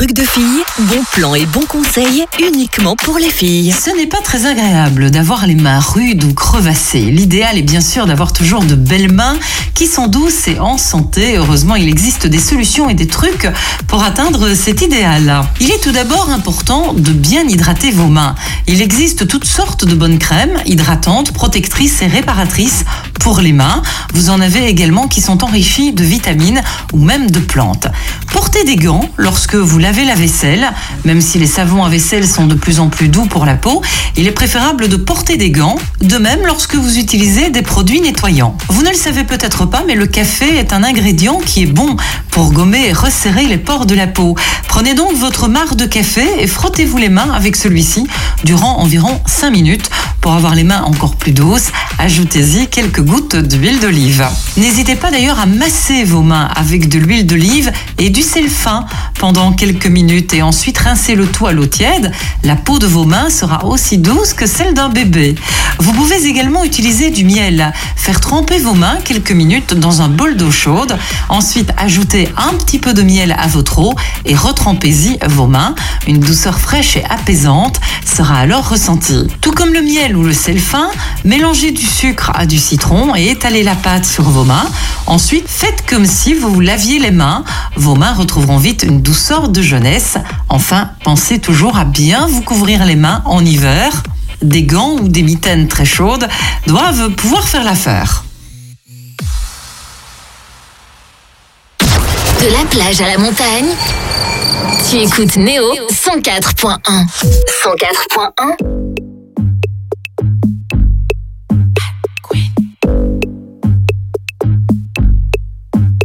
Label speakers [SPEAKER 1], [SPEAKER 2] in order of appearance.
[SPEAKER 1] trucs de filles, bons plans et bons conseils uniquement pour les filles.
[SPEAKER 2] Ce n'est pas très agréable d'avoir les mains rudes ou crevassées. L'idéal est bien sûr d'avoir toujours de belles mains qui sont douces et en santé. Heureusement, il existe des solutions et des trucs pour atteindre cet idéal. Il est tout d'abord important de bien hydrater vos mains. Il existe toutes sortes de bonnes crèmes hydratantes, protectrices et réparatrices pour les mains. Vous en avez également qui sont enrichies de vitamines ou même de plantes. Portez des gants lorsque vous lavez la vaisselle. Même si les savons à vaisselle sont de plus en plus doux pour la peau, il est préférable de porter des gants. De même lorsque vous utilisez des produits nettoyants. Vous ne le savez peut-être pas, mais le café est un ingrédient qui est bon pour gommer et resserrer les pores de la peau. Prenez donc votre marc de café et frottez-vous les mains avec celui-ci durant environ 5 minutes. Pour avoir les mains encore plus douces, ajoutez-y quelques gouttes d'huile d'olive. N'hésitez pas d'ailleurs à masser vos mains avec de l'huile d'olive et du sel fin pendant quelques minutes et ensuite rincez le tout à l'eau tiède. La peau de vos mains sera aussi douce que celle d'un bébé. Vous pouvez également utiliser du miel. Faire tremper vos mains quelques minutes dans un bol d'eau chaude. Ensuite, ajoutez un petit peu de miel à votre eau et retrempez-y vos mains. Une douceur fraîche et apaisante sera alors ressentie. Tout comme le miel ou le sel fin, mélangez du sucre à du citron et étalez la pâte sur vos mains. Ensuite, faites comme si vous vous laviez les mains. Vos mains retrouveront vite une douceur de jeunesse. Enfin, pensez toujours à bien vous couvrir les mains en hiver. Des gants ou des mitaines très chaudes doivent pouvoir faire l'affaire.
[SPEAKER 3] De la plage à la montagne, tu écoutes Néo 104.1. 104.1